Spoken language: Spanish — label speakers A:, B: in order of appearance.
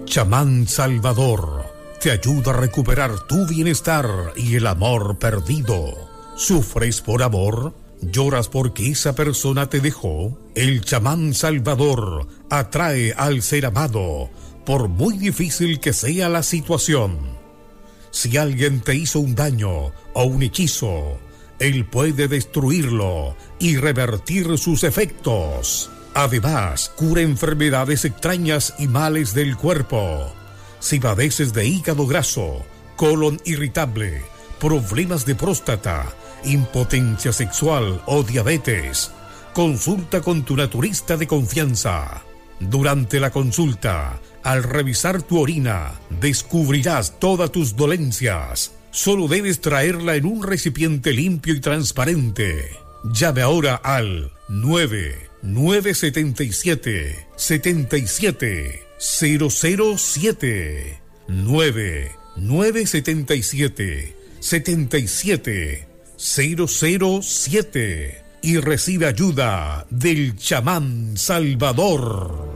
A: Chamán Salvador te ayuda a recuperar tu bienestar y el amor perdido. ¿Sufres por amor? ¿Lloras porque esa persona te dejó? El chamán Salvador atrae al ser amado, por muy difícil que sea la situación. Si alguien te hizo un daño o un hechizo, él puede destruirlo y revertir sus efectos. Además, cura enfermedades extrañas y males del cuerpo. Si padeces de hígado graso, colon irritable, problemas de próstata, impotencia sexual o diabetes, consulta con tu naturista de confianza. Durante la consulta, al revisar tu orina, descubrirás todas tus dolencias. Solo debes traerla en un recipiente limpio y transparente. Llame ahora al 977 77 007 977 77 007 y recibe ayuda del chamán Salvador.